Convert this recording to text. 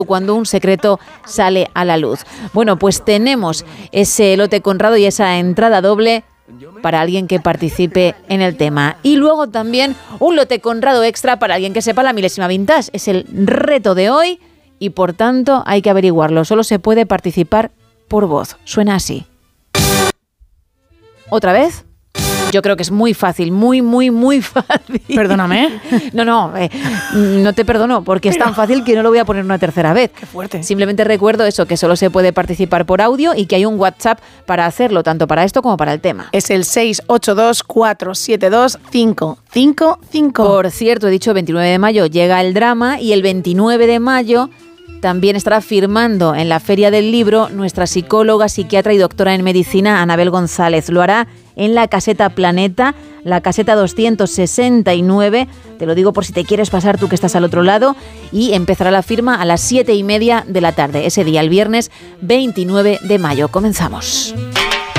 cuando un secreto sale a la luz. Bueno, pues tenemos ese lote Conrado y esa entrada doble para alguien que participe en el tema. Y luego también un lote Conrado extra para alguien que sepa la milésima vintage. Es el reto de hoy y por tanto hay que averiguarlo. Solo se puede participar por voz. Suena así. ¿Otra vez? Yo creo que es muy fácil, muy fácil. Perdóname. No te perdono, porque es tan fácil que no lo voy a poner una tercera vez. Qué fuerte. Simplemente recuerdo eso, que solo se puede participar por audio y que hay un WhatsApp para hacerlo, tanto para esto como para el tema. Es el 682-472-555. Por cierto, he dicho 29 de mayo llega el drama y el 29 de mayo también estará firmando en la Feria del Libro nuestra psicóloga, psiquiatra y doctora en medicina Anabel González. Lo hará en la Caseta Planeta, la caseta 269, te lo digo por si te quieres pasar tú que estás al otro lado, y empezará la firma a las 7:30 de la tarde, ese día, el viernes 29 de mayo. Comenzamos.